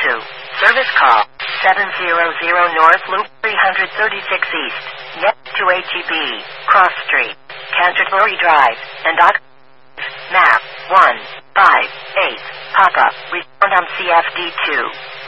Service call. 700 North Loop 336 East. Net to HEB. Cross Street. Canterbury Drive. And Map 158. Papa. Respond on CFD2.